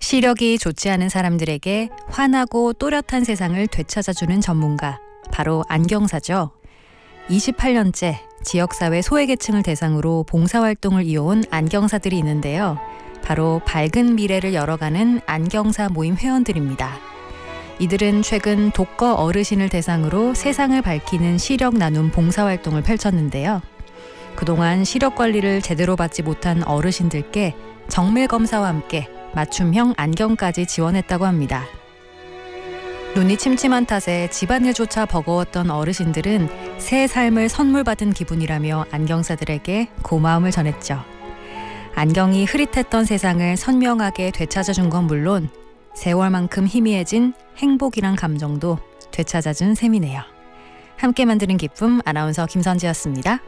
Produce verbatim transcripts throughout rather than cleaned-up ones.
시력이 좋지 않은 사람들에게 환하고 또렷한 세상을 되찾아주는 전문가, 바로 안경사죠. 이십팔 년째 지역사회 소외계층을 대상으로 봉사활동을 이어온 안경사들이 있는데요. 바로 밝은 미래를 열어가는 안경사 모임 회원들입니다. 이들은 최근 독거 어르신을 대상으로 세상을 밝히는 시력 나눔 봉사활동을 펼쳤는데요. 그동안 시력 관리를 제대로 받지 못한 어르신들께 정밀 검사와 함께 맞춤형 안경까지 지원했다고 합니다. 눈이 침침한 탓에 집안일조차 버거웠던 어르신들은 새 삶을 선물 받은 기분이라며 안경사들에게 고마움을 전했죠. 안경이 흐릿했던 세상을 선명하게 되찾아준 건 물론 세월만큼 희미해진 행복이란 감정도 되찾아준 셈이네요. 함께 만드는 기쁨, 아나운서 김선지였습니다.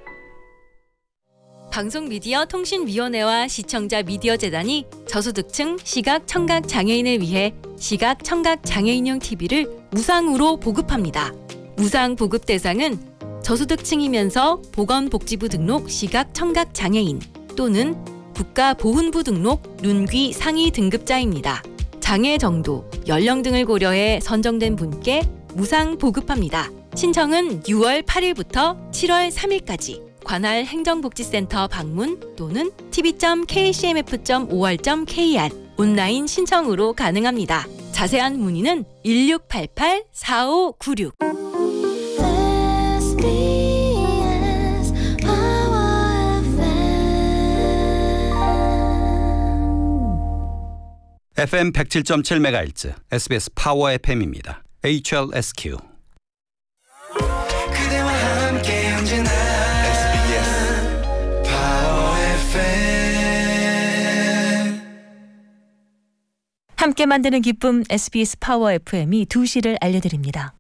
방송미디어통신위원회와 시청자 미디어재단이 저소득층 시각 청각 장애인을 위해 시각 청각 장애인용 티비를 무상으로 보급합니다. 무상 보급 대상은 저소득층이면서 보건복지부 등록 시각 청각 장애인 또는 국가보훈부 등록 눈귀 상위 등급자입니다. 장애 정도, 연령 등을 고려해 선정된 분께 무상 보급합니다. 신청은 유월 팔일부터 칠월 삼일까지 관할 행정복지센터 방문 또는 티비 점 케이씨엠에프 점 오알 점 케이알 온라인 신청으로 가능합니다. 자세한 문의는 일육팔팔 사오구육. 에프엠 백칠 점 칠 메가헤르츠 에스비에스 파워 에프엠입니다. 에이치엘에스큐. 그대와 함께 언제나 에스비에스 파워 에프엠. 함께 만드는 기쁨 에스비에스 파워 에프엠이 두 시를 알려드립니다.